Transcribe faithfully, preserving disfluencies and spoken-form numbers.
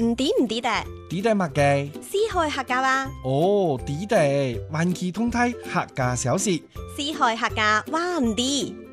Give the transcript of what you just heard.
唔知唔知的， 知得乜嘅？ 四海客家話， 哦，知得，環球通態客家小說。 四海客家話唔知。